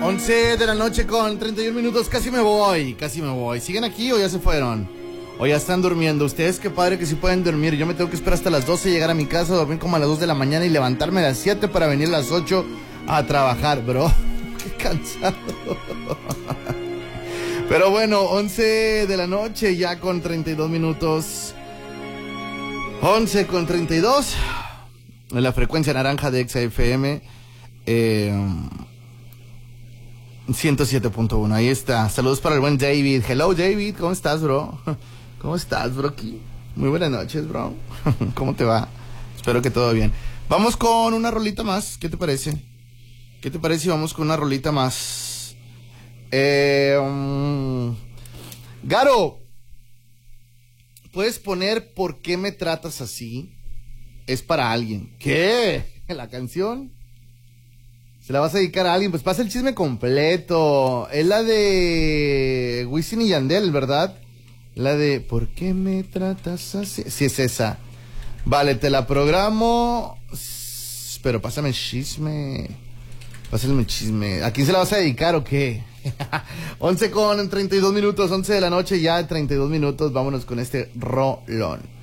11 de la noche con 31 minutos, casi me voy. ¿Siguen aquí o ya se fueron? O ya están durmiendo. Ustedes qué padre que sí pueden dormir. Yo me tengo que esperar hasta las 12, llegar a mi casa, dormir como a las 2 de la mañana y levantarme a las 7 para venir a las 8 a trabajar, bro. Qué cansado. Pero bueno, 11 de la noche ya con 32 minutos. 11 con 32. En la frecuencia naranja de Exa FM. 107.1, ahí está. Saludos para el buen David. Hello David, ¿cómo estás, bro? ¿Cómo estás, bro? Muy buenas noches, bro. ¿Cómo te va? Espero que todo bien. Vamos con una rolita más, ¿qué te parece? ¿Qué te parece si vamos con una rolita más? Garo, ¿puedes poner ¿Por qué me tratas así? Es para alguien. ¿Qué? ¿La canción? ¿Se la vas a dedicar a alguien? Pues pasa el chisme completo. Es la de Wisin y Yandel, ¿verdad? La de ¿Por qué me tratas así? Sí, es esa. Vale, te la programo. Pero pásame el chisme. Pásame el chisme. ¿A quién se la vas a dedicar o qué? 11 con 32 minutos, 11 de la noche ya, 32 minutos. Vámonos con este rolón.